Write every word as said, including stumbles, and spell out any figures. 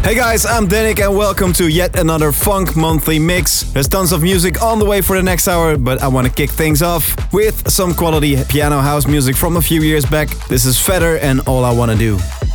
Hey guys, I'm Danik and welcome to yet another Funk Monthly Mix. There's tons of music on the way for the next hour, but I want to kick things off with some quality piano house music from a few years back. This is Feather and All I Wanna Do.